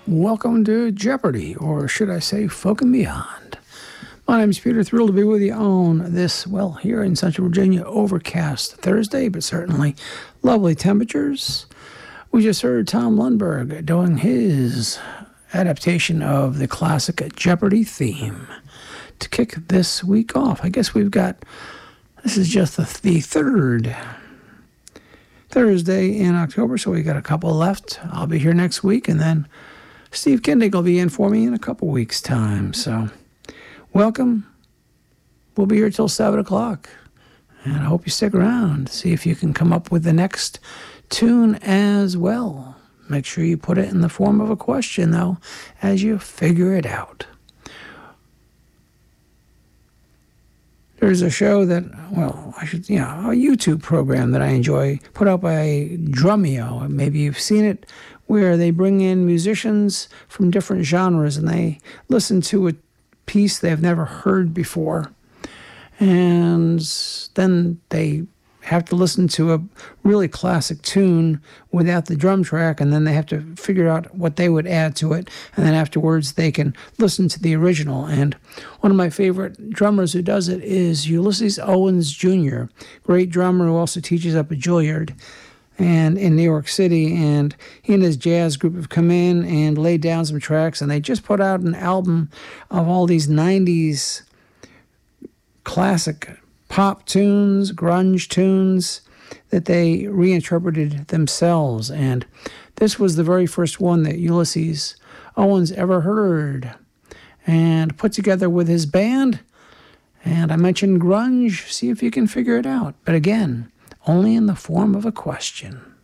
Welcome to Jeopardy, or should I say Folk and Beyond. My name is Peter, thrilled to be with you on this, well, here in Central Virginia, overcast Thursday, but certainly lovely temperatures. We just heard Tom Lundberg doing his adaptation of the classic Jeopardy theme to kick this week off. I guess this is just the third Thursday in October, so we got a couple left. I'll be here next week, and then Steve Kindig will be in for me in a couple weeks' time. So, welcome. We'll be here till 7 o'clock, and I hope you stick around. See if you can come up with the next tune as well. Make sure you put it in the form of a question, though, as you figure it out. There's a show that, a YouTube program that I enjoy, put out by Drumeo. Maybe you've seen it, where they bring in musicians from different genres and they listen to a piece they've never heard before. And then they have to listen to a really classic tune without the drum track, and then they have to figure out what they would add to it, and then afterwards they can listen to the original. And one of my favorite drummers who does it is Ulysses Owens Jr., great drummer who also teaches up at Juilliard and in New York City, and he and his jazz group have come in and laid down some tracks, and they just put out an album of all these 90s classic pop tunes, grunge tunes that they reinterpreted themselves. And this was the very first one that Ulysses Owens ever heard and put together with his band. And I mentioned grunge. See if you can figure it out. But again, only in the form of a question.